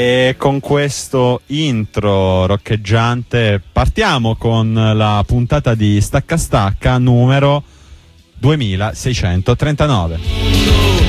E con questo intro roccheggiante partiamo con la puntata di Stacca Stacca numero 2639.